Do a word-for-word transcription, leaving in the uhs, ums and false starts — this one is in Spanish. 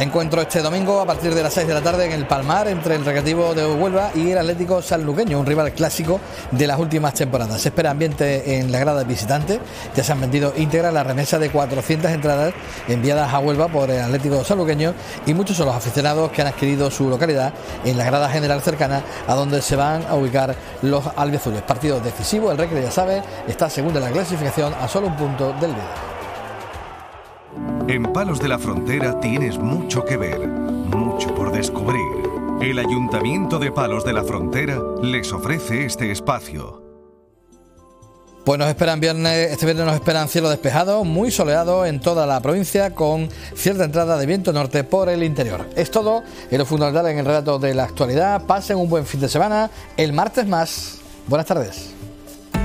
Encuentro este domingo a partir de las seis de la tarde en el Palmar entre el Recreativo de Huelva y el Atlético Sanluqueño, un rival clásico de las últimas temporadas. Se espera ambiente en la grada visitante. Ya se han vendido íntegra la remesa de cuatrocientas entradas enviadas a Huelva por el Atlético Sanluqueño y muchos son los aficionados que han adquirido su localidad en la grada general cercana a donde se van a ubicar los albiazules. Partido decisivo, el Recre, ya sabe, está segundo en la clasificación a solo un punto del líder. En Palos de la Frontera tienes mucho que ver, mucho por descubrir. El Ayuntamiento de Palos de la Frontera les ofrece este espacio. Pues nos esperan viernes, este viernes nos esperan cielo despejado, muy soleado en toda la provincia, con cierta entrada de viento norte por el interior. Es todo en lo fundamental en el relato de la actualidad. Pasen un buen fin de semana. El martes más. Buenas tardes.